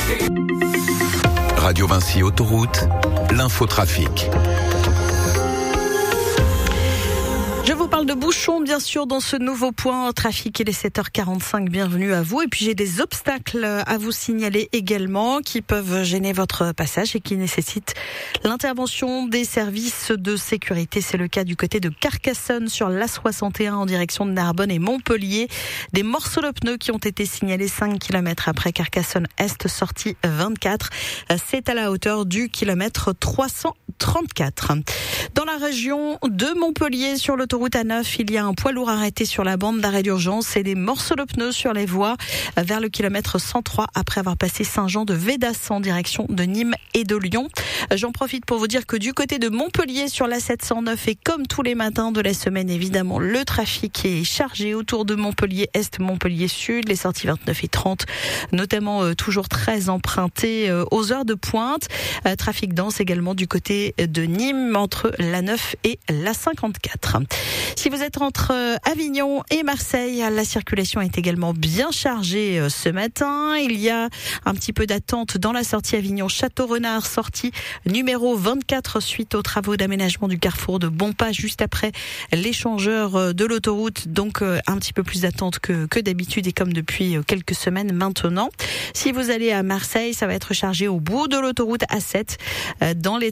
Radio Vinci Autoroute, l'infotrafic. Je vous parle de bouchons, bien sûr, dans ce nouveau point trafic. Il est 7h45, bienvenue à vous. Et puis j'ai des obstacles à vous signaler également qui peuvent gêner votre passage et qui nécessitent l'intervention des services de sécurité. C'est le cas du côté de Carcassonne sur l'A61 en direction de Narbonne et Montpellier. Des morceaux de pneus qui ont été signalés 5 km après Carcassonne Est, sortie 24. C'est à la hauteur du kilomètre 334. Dans la région de Montpellier, sur l'autoroute A9, il y a un poids lourd arrêté sur la bande d'arrêt d'urgence et des morceaux de pneus sur les voies vers le kilomètre 103 après avoir passé Saint-Jean de Védas en direction de Nîmes et de Lyon. J'en profite pour vous dire que du côté de Montpellier sur la 709 et comme tous les matins de la semaine, évidemment, le trafic est chargé autour de Montpellier Est, Montpellier Sud, les sorties 29 et 30, notamment toujours très empruntées aux heures de pointe. Trafic dense également du côté de Nîmes entre la 9 et la 54. Si vous êtes entre Avignon et Marseille, la circulation est également bien chargée ce matin. Il y a un petit peu d'attente dans la sortie Avignon-Château-Renard, sortie numéro 24 suite aux travaux d'aménagement du carrefour de Bonpas juste après l'échangeur de l'autoroute. Donc un petit peu plus d'attente que d'habitude et comme depuis quelques semaines maintenant. Si vous allez à Marseille, ça va être chargé au bout de l'autoroute A7 dans les